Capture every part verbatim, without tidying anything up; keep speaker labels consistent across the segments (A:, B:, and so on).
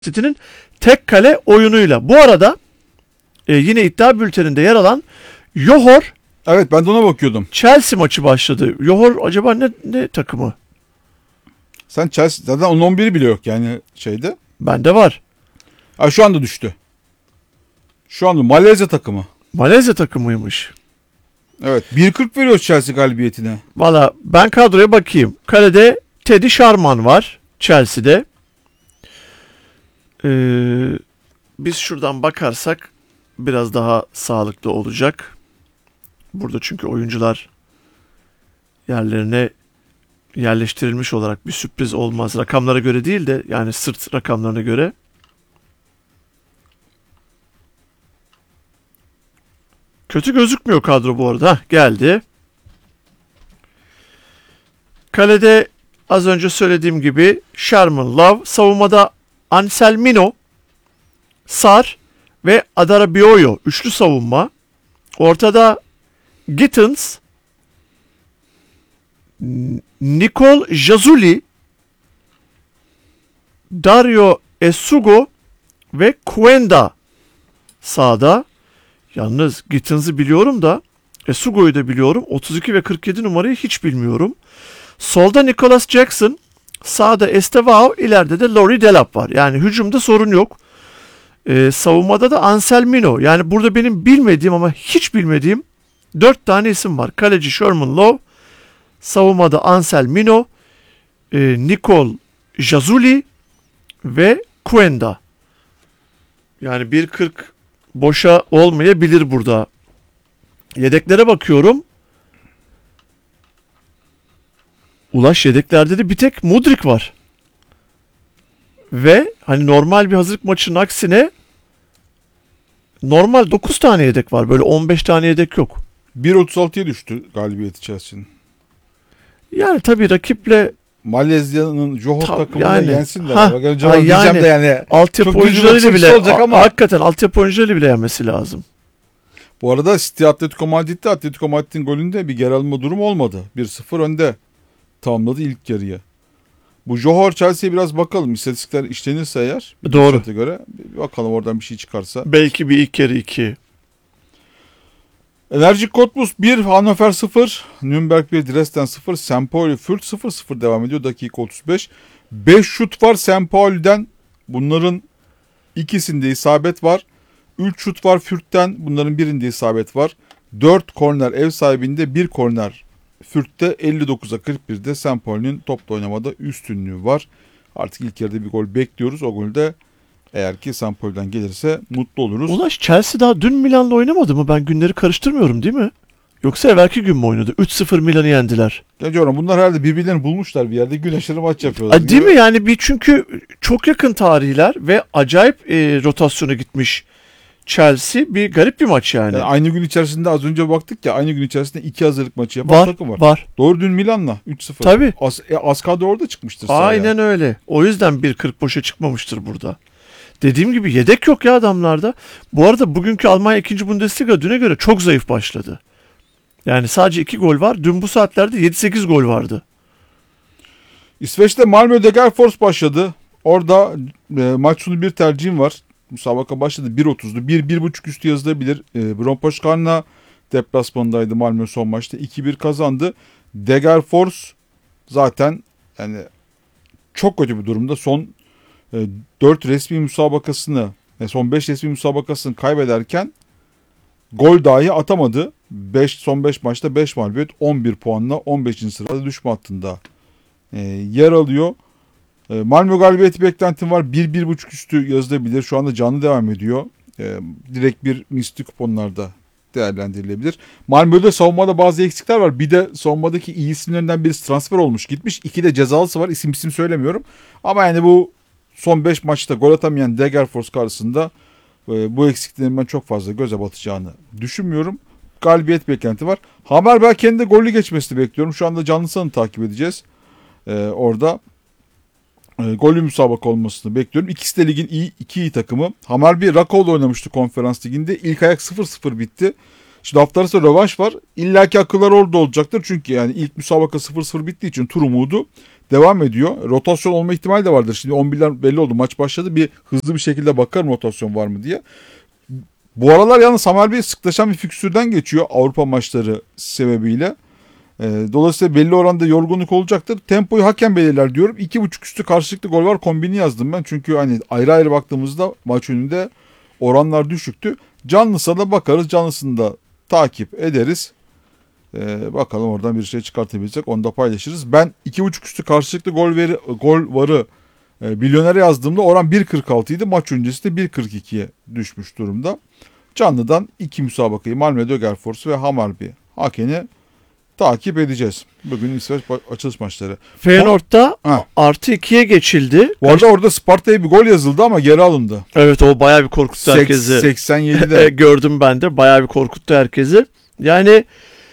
A: City'nin tek kale oyunuyla. Bu arada e, yine iddia bülteninde yer alan Johor,
B: Evet, ben de ona bakıyordum.
A: Chelsea maçı başladı. Johor acaba ne, ne takımı?
B: Sen Chelsea zaten onun on biri bile yok yani şeyde.
A: Bende var.
B: Ha, şu anda düştü. Şu anda Malezya takımı.
A: Malezya takımıymış.
B: Evet, bir kırk veriyor Chelsea galibiyetine.
A: Valla ben kadroya bakayım. Kalede Teddy Sharman var Chelsea'de. Ee, biz şuradan bakarsak biraz daha sağlıklı olacak. Burada çünkü oyuncular yerlerine yerleştirilmiş olarak bir sürpriz olmaz. Rakamlara göre değil de yani sırt rakamlarına göre. Kötü gözükmüyor kadro bu arada. Hah, geldi. Kalede az önce söylediğim gibi Sherman Love. Savunmada Anselmino, Sar ve Adarabioyo. Üçlü savunma. Ortada Gittins, Nicol Jazuli, Dario Esugo ve Cuenda sağda. Yalnız Gittins'i biliyorum da Esugo'yu da biliyorum. otuz iki ve kırk yedi numarayı hiç bilmiyorum. Solda Nicholas Jackson, sağda Estevao, ileride de Lori Delap var. Yani hücumda sorun yok. Ee, savunmada da Anselmino. Yani burada benim bilmediğim ama hiç bilmediğim dört tane isim var. Kaleci Sherman Love, savunmada Anselmino, e, Nicol Jazuli ve Cuenda. Yani bir kırk boşa olmayabilir burada. Yedeklere bakıyorum. Ulaş yedeklerde de bir tek Mudryk var. Ve hani normal bir hazırlık maçının aksine normal dokuz tane yedek var. Böyle on beş tane yedek yok.
B: bir otuz altıya düştü galibiyeti Chelsea'nin.
A: Yani tabii rakiple
B: Malezya'nın Johor
A: Tab-
B: takımını
A: yani.
B: yensinler.
A: Ha,
B: Bak, önce
A: ha,
B: diyeceğim
A: yani.
B: de yani.
A: altyapı
B: Çok
A: oyuncularıyla
B: üzücü
A: bile
B: olacak ama.
A: a- hakikaten altyapı oyuncularıyla bile yenmesi lazım.
B: Bu arada City Atletico Madrid'de Atletico Madrid'in golünde bir geri alma durumu olmadı. bir sıfır önde tamamladı ilk yarıyı. Bu Johor Chelsea'ye biraz bakalım. İstatistikler işlenirse eğer.
A: Doğru.
B: Göre bir bakalım oradan bir şey çıkarsa.
A: Belki bir ilk yarı iki.
B: Enerji Cottbus bir, Hannover sıfır, Nürnberg bir, Dresden sıfır, Saint Pauli Fürth sıfır sıfır devam ediyor. Dakika otuz beş. beş şut var Saint Pauli'den. Bunların ikisinde isabet var. üç şut var Fürth'ten. Bunların birinde isabet var. dört korner ev sahibinde, bir korner Fürth'te. elli dokuza kırk birde Saint Pauli'nin topla oynamada üstünlüğü var. Artık ilk yarıda bir gol bekliyoruz. O golde eğer ki Saint Pauli'den gelirse mutlu oluruz.
A: Ulaş Chelsea daha dün Milan'la oynamadı mı? Ben günleri karıştırmıyorum değil mi? Yoksa evvelki gün mü oynadı? üç sıfır Milan'ı yendiler.
B: Gece oran bunlar herhalde birbirlerini bulmuşlar bir yerde. Gün aşırı maç yapıyorlar.
A: A, değil mi? Yani bir çünkü çok yakın tarihler ve acayip e, rotasyona gitmiş Chelsea. Bir garip bir maç yani.
B: Yani aynı gün içerisinde az önce baktık ya, aynı gün içerisinde iki hazırlık maçı yapan
A: var,
B: takım var.
A: var.
B: Doğru, dün Milan'la üç sıfır.
A: Tabii.
B: Az, e, Askada orada çıkmıştır sahaya.
A: Aynen öyle. O yüzden bir kırk boşa çıkmamıştır burada. Dediğim gibi yedek yok ya adamlarda. Bu arada bugünkü Almanya ikinci Bundesliga düne göre çok zayıf başladı. Yani sadece iki gol var. Dün bu saatlerde yedi sekiz gol vardı.
B: İsveç'te Malmö Degerfors başladı. Orada e, maç sonu bir tercihim var. Müsabaka başladı bir otuzdu. bir bir buçuk üstü yazılabilir. E, Brompoşkarna deplasmanındaydı Malmö son maçta. iki bir kazandı. Degerfors zaten yani çok kötü bir durumda. Son e, dört resmi müsabakasını, e, son beş resmi müsabakasını kaybederken gol dahi atamadı. beş son beş maçta beş mağlubiyet, on bir puanla on beşinci sırada düşme hattında e, yer alıyor. E, Malmö galibiyeti beklentim var. bir bir buçuk üstü yazılabilir. Şu anda canlı devam ediyor. E, direkt bir misli kuponlarda değerlendirilebilir. Malmö'de savunmada bazı eksikler var. Bir de savunmadaki iyi isimlerinden birisi transfer olmuş gitmiş. İki de cezalısı var. İsim isim söylemiyorum. Ama yani bu son beş maçta gol atamayan Degerfors karşısında e, bu eksiklerin ben çok fazla göze batacağını düşünmüyorum. Galibiyet beklenti var. Hammerberg kendi gollü geçmesini bekliyorum. Şu anda canlı sanı takip edeceğiz. Ee, orada e, gollü müsabaka olmasını bekliyorum. İkisi de ligin iyi, iki iyi takımı. Hammerby Rakow'da oynamıştı konferans liginde. İlk ayak sıfır sıfır bitti. Şimdi hafta arası rövanş var. İlla ki akıllar orada olacaktır. Çünkü yani ilk müsabaka sıfır sıfır bittiği için tur umudu devam ediyor. Rotasyon olma ihtimali de vardır. Şimdi on birler belli oldu. Maç başladı. Bir hızlı bir şekilde bakarım rotasyon var mı diye. Bu aralar yalnız Hammarby sıklaşan bir fikstürden geçiyor Avrupa maçları sebebiyle. E, dolayısıyla belli oranda yorgunluk olacaktır. Tempoyu hakem belirler diyorum. iki buçuk üstü karşılıklı gol var kombini yazdım ben. Çünkü hani ayrı ayrı baktığımızda maç önünde oranlar düşüktü. Canlısa da bakarız. Canlısını da takip ederiz. Ee, bakalım oradan bir şey çıkartabilecek. Onu da paylaşırız. Ben iki buçuk üstü karşılıklı gol veri, gol varı e, milyonere yazdığımda oran bir kırk altı idi. Maç öncesi de bir kırk ikiye düşmüş durumda. Canlıdan iki müsabakayı Malmö Degerfors ve Hammarby hakeni takip edeceğiz. Bugün İsveç açılış maçları.
A: Feyenoord'da
B: Ha.
A: artı ikiye geçildi.
B: Bu arada orada Sparta'ya bir gol yazıldı ama geri alındı.
A: Evet, o bayağı bir korkuttu herkesi.
B: seksen yedide.
A: Gördüm ben de. Bayağı bir korkuttu herkesi. Yani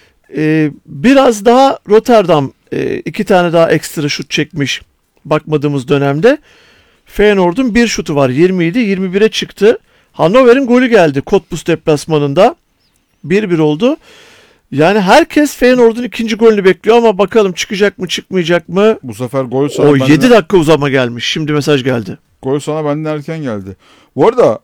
A: e, biraz daha Rotterdam e, iki tane daha ekstra şut çekmiş bakmadığımız dönemde. Feyenoord'un bir şutu var. yirmi idi. yirmi bire çıktı. Hannover'in golü geldi. Cottbus deplasmanında. bir bir oldu. Yani herkes Feyenoord'un ikinci golünü bekliyor ama bakalım çıkacak mı çıkmayacak mı?
B: Bu sefer gol sana
A: O
B: benden-
A: yedi dakika uzama gelmiş. Şimdi mesaj geldi.
B: Gol sana benden erken geldi. Bu arada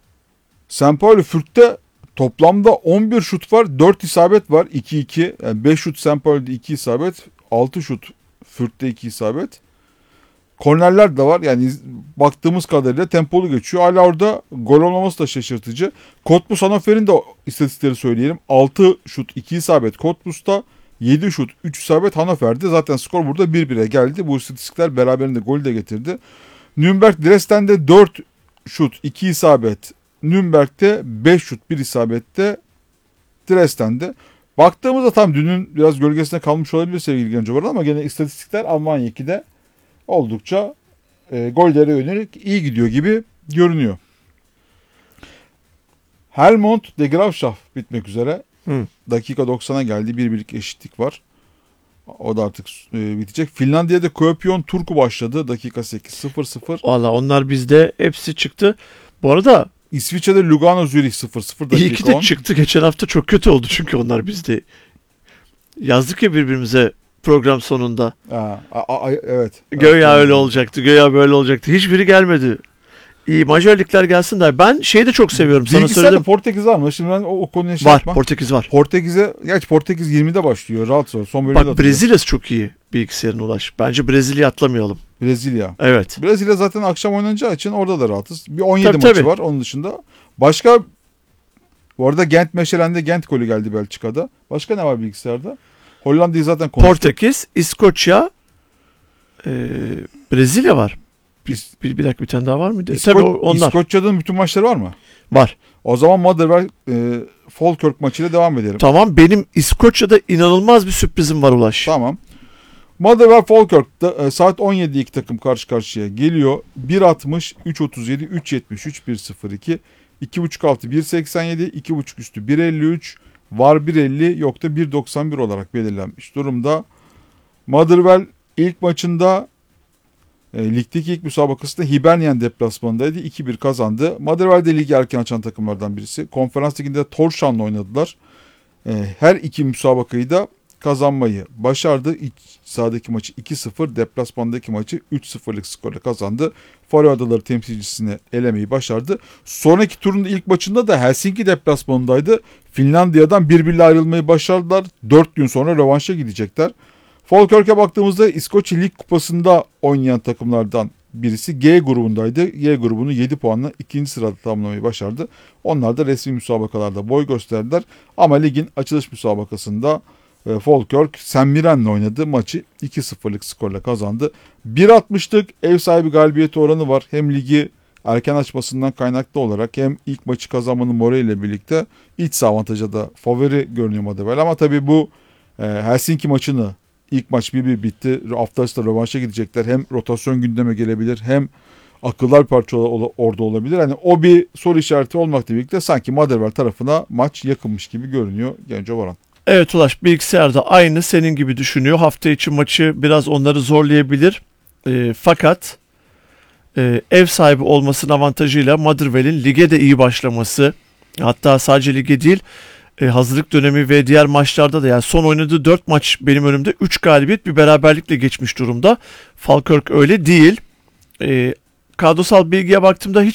B: St. Pauli Fürth'te toplamda on bir şut var. dört isabet var. iki iki. Yani beş şut St. Pauli'de iki isabet. altı şut Fürth'te iki isabet. Kornerler de var. Yani iz- baktığımız kadarıyla tempolu geçiyor. Hala orada gol olmaması da şaşırtıcı. Cottbus Hannover'in de istatistikleri söyleyelim. altı şut iki isabet Cottbus'ta. yedi şut üç isabet Hannover'de. Zaten skor burada bir bire geldi. Bu istatistikler beraberinde gol de getirdi. Nürnberg Dresden'de dört şut iki isabet. Nürnberg'de beş şut bir isabette Dresden'de. Baktığımızda tam dünün biraz gölgesine kalmış olabilir sevgili Genco var ama gene istatistikler Almanya ikide oldukça e, gollere yönelik iyi gidiyor gibi görünüyor. Helmond de Graafschap bitmek üzere.
A: Hı.
B: Dakika doksana geldi. Bir birlik eşitlik var. O da artık e, bitecek. Finlandiya'da Kuopion Turku başladı. Dakika sekiz sıfır sıfır.
A: Valla onlar bizde hepsi çıktı. Bu arada
B: İsviçre'de Lugano Zürich sıfır sıfır
A: iyi ki
B: dakika
A: de
B: on.
A: çıktı. Geçen hafta çok kötü oldu çünkü onlar bizde. Yazdık ya birbirimize program sonunda.
B: Ha, a- a- evet.
A: Göya
B: Evet.
A: öyle olacaktı. Göya böyle olacaktı. Hiçbiri gelmedi. İyi majör ligler gelsin de ben şeyi de çok seviyorum. Sana
B: Bilgisayarda
A: söyledim.
B: Portekiz var mı? Şimdi ben o, o konuya şey
A: Var.
B: yapma.
A: Portekiz var.
B: Portekiz'e, gerçi Portekiz yirmide başlıyor. Rahat sor. Son bölümde
A: Bak
B: hatırlıyorum.
A: Brezilya'sı çok iyi bilgisayarın Ulaş. Bence Brezilya atlamayalım.
B: Brezilya.
A: Evet.
B: Brezilya zaten akşam oynanacağı için orada da rahatız. Bir on yedi
A: Tabii,
B: maçı
A: tabii.
B: var onun dışında. Başka bu arada Gent Meşelen'de Gent golü geldi Belçika'da. Başka ne var bilgisayarda? Hollanda'yı zaten konuştuk.
A: Portekiz, İskoçya, e, Brezilya var. Bir,
B: İs-
A: bir, bir dakika bir tane daha var mıydı?
B: İsko-
A: Tabii o- onlar
B: İskoçya'nın bütün maçları var mı?
A: var.
B: O zaman Motherwell e, Falkirk maçıyla devam edelim.
A: Tamam, benim İskoçya'da inanılmaz bir sürprizim var Ulaş.
B: Tamam. Motherwell Falkirk'ta e, saat on yedi iki takım karşı karşıya geliyor. bir altmış, üç otuz yedi, üç yetmiş üç, bir sıfır iki, iki buçuk altı, bir seksen yedi, iki buçuk üstü bir elli üç, var bir elli, yok da bir doksan bir olarak belirlenmiş durumda. Motherwell ilk maçında e, ligdeki ilk müsabakasında Hibernian deplasmanındaydı. iki bir kazandı. Motherwell de ligi erken açan takımlardan birisi. Konferans liginde Torshavn'la oynadılar. E, her iki müsabakayı da kazanmayı başardı. İç sahadaki maçı iki sıfır, deplasmandaki maçı üç sıfırlık skorla kazandı. Faroe Adaları temsilcisini elemeyi başardı. Sonraki turun ilk maçında da Helsinki deplasmanındaydı. Finlandiya'dan bir birle ayrılmayı başardılar. dört gün sonra rövanşa gidecekler. Falkirk'e baktığımızda İskoçya Lig Kupası'nda oynayan takımlardan birisi G grubundaydı. G grubunu yedi puanla ikinci sırada tamamlamayı başardı. Onlar da resmi müsabakalarda boy gösterdiler. Ama ligin açılış müsabakasında e, Falkirk Saint Mirren'le oynadı. Maçı iki sıfırlık skorla kazandı. bir altmışlık ev sahibi galibiyeti oranı var. Hem ligi erken açmasından kaynaklı olarak hem ilk maçı kazanmanın moraliyle birlikte iç saha avantaja da favori görünüyor Motherwell. Ama tabii bu e, Helsinki maçını ilk maç bir bir bitti. Hafta arasında rövanşa gidecekler. Hem rotasyon gündeme gelebilir hem akıllar parça ol- orada olabilir. Hani o bir soru işareti olmakla birlikte sanki Motherwell tarafına maç yakınmış gibi görünüyor Genco Varan.
A: Evet Ulaş, bilgisayarda aynı senin gibi düşünüyor. Hafta içi maçı biraz onları zorlayabilir. E, fakat e, ev sahibi olmasının avantajıyla Motherwell'in lige de iyi başlaması, hatta sadece lige değil e, hazırlık dönemi ve diğer maçlarda da, yani son oynadığı dört maç benim önümde üç galibiyet bir beraberlikle geçmiş durumda. Falkirk öyle değil. E, kadrosal bilgiye baktığımda hiç